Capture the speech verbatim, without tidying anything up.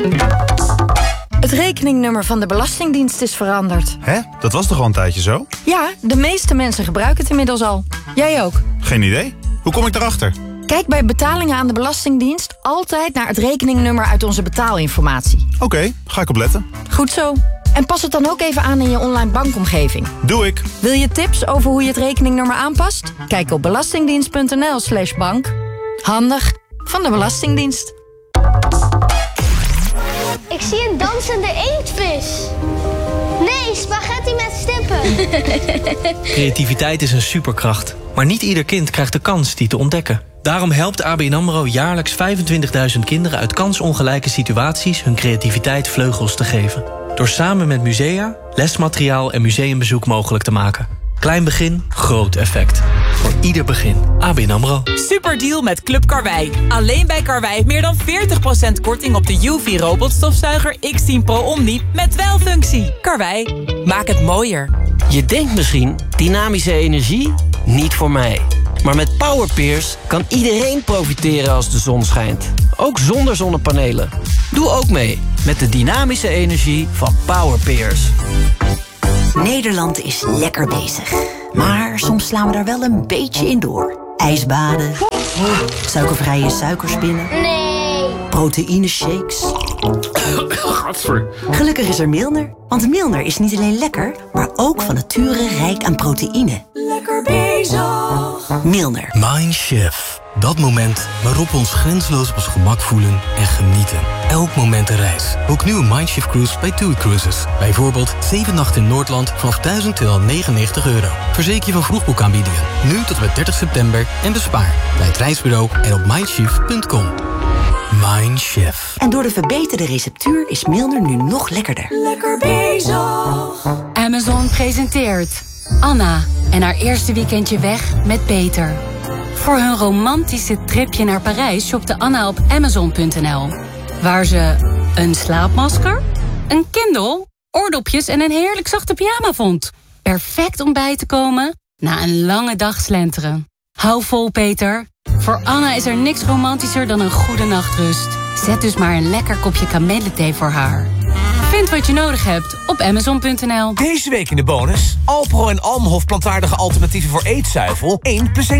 Het rekeningnummer van de Belastingdienst is veranderd. Hè? Dat was toch al een tijdje zo? Ja, de meeste mensen gebruiken het inmiddels al. Jij ook. Geen idee. Hoe kom ik daarachter? Kijk bij betalingen aan de Belastingdienst altijd naar het rekeningnummer uit onze betaalinformatie. Oké, okay, ga ik opletten. Goed zo. En pas het dan ook even aan in je online bankomgeving. Doe ik. Wil je tips over hoe je het rekeningnummer aanpast? Kijk op belastingdienst.nl slash bank. Handig van de Belastingdienst. Ik zie een dansende inktvis. Nee, spaghetti met stippen. Creativiteit is een superkracht. Maar niet ieder kind krijgt de kans die te ontdekken. Daarom helpt A B N AMRO jaarlijks vijfentwintigduizend kinderen uit kansongelijke situaties hun creativiteit vleugels te geven. Door samen met musea, lesmateriaal en museumbezoek mogelijk te maken. Klein begin, groot effect. Voor ieder begin. A B N AMRO. Superdeal met Club Karwei. Alleen bij Karwei meer dan veertig procent korting op de U V-robotstofzuiger X tien Pro Omni met welfunctie. Karwei, maak het mooier. Je denkt misschien, dynamische energie? Niet voor mij. Maar met Powerpeers kan iedereen profiteren als de zon schijnt. Ook zonder zonnepanelen. Doe ook mee met de dynamische energie van Powerpeers. Nederland is lekker bezig. Maar soms slaan we daar wel een beetje in door. Ijsbaden. Suikervrije suikerspinnen. Nee. Proteïneshakes. Gelukkig is er Milner. Want Milner is niet alleen lekker, maar ook van nature rijk aan proteïne. Lekker bezig. Milner. Mindshift. Dat moment waarop we ons grenzeloos op ons gemak voelen en genieten. Elk moment een reis. Boek nu een Mindshift cruise bij TUI Cruises. Bijvoorbeeld zeven nachten in Noordland vanaf duizend tweehonderdnegenennegentig euro. Verzeker je van vroegboekaanbiedingen. Nu tot en met dertig september en bespaar. Bij het reisbureau en op mindshift punt com. Mindshift. En door de verbeterde receptuur is Milner nu nog lekkerder. Lekker bezig. Amazon presenteert Anna en haar eerste weekendje weg met Peter. Voor hun romantische tripje naar Parijs shopte Anna op amazon punt n l. Waar ze een slaapmasker, een Kindle, oordopjes en een heerlijk zachte pyjama vond. Perfect om bij te komen na een lange dag slenteren. Hou vol, Peter. Voor Anna is er niks romantischer dan een goede nachtrust. Zet dus maar een lekker kopje kamillethee voor haar. Vind wat je nodig hebt op amazon punt n l. Deze week in de bonus Alpro en Almhof plantaardige alternatieven voor eetzuivel. één plus één